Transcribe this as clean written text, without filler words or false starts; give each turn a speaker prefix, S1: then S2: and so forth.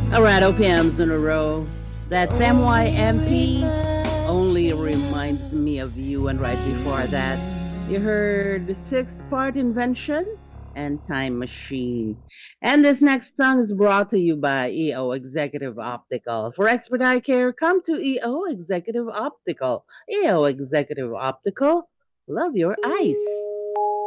S1: All right, OPMs in a row. That's MYMP. Only reminds me of you. And right before that, you heard Six-Part Invention and Time Machine. And this next song is brought to you by EO Executive Optical. For expert eye care, come to EO Executive Optical. EO Executive Optical, love your eyes.